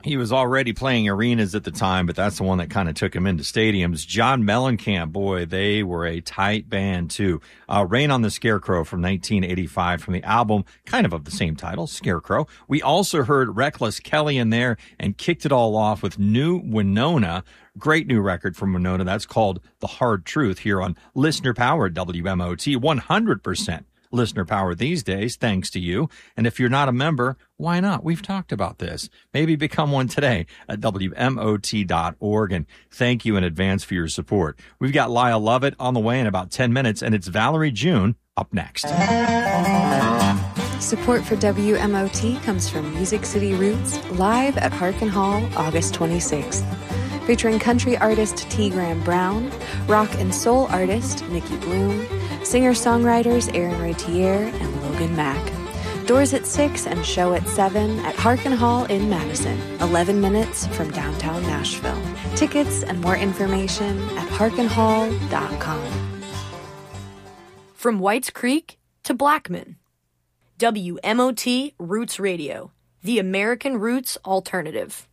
He was already playing arenas at the time, but that's the one that kind of took him into stadiums. John Mellencamp, boy, they were a tight band, too. Rain on the Scarecrow from 1985 from the album, kind of the same title, Scarecrow. We also heard Reckless Kelly in there and kicked it all off with New Winona. Great new record from Winona. That's called The Hard Truth here on Listener Power WMOT. 100% listener power these days, thanks to you. And if you're not a member, why not? We've talked about this. Maybe become one today at WMOT.org. And thank you in advance for your support. We've got Lyle Lovett on the way in about 10 minutes, and it's Valerie June up next. Support for WMOT comes from Music City Roots, live at Harkin Hall, August 26th. Featuring country artist T. Graham Brown, rock and soul artist Nikki Bloom, singer-songwriters Aaron Retier and Logan Mack. Doors at 6 and show at 7 at Harkin Hall in Madison, 11 minutes from downtown Nashville. Tickets and more information at harkinhall.com. From Whites Creek to Blackman. WMOT Roots Radio, the American Roots Alternative.